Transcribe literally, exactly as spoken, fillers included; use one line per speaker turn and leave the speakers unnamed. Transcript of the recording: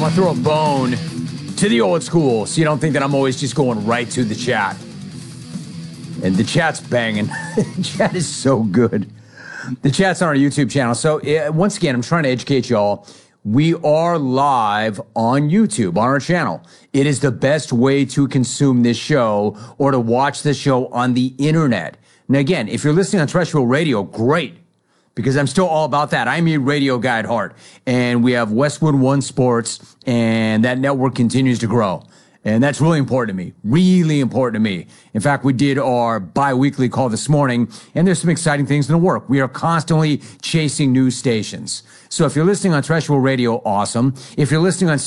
want to throw a bone to the old school so you don't think that I'm always just going right to the chat. And the chat's banging. The chat is so good. The chat's on our YouTube channel. So uh, once again, I'm trying to educate y'all. We are live on YouTube, on our channel. It is the best way to consume this show or to watch this show on the internet. Now, again, if you're listening on terrestrial radio, great, because I'm still all about that. I'm a radio guy at heart, and we have Westwood One Sports, and that network continues to grow. And that's really important to me, really important to me. In fact, we did our bi-weekly call this morning, and there's some exciting things in the work. We are constantly chasing new stations. So if you're listening on terrestrial radio, awesome. If you're listening on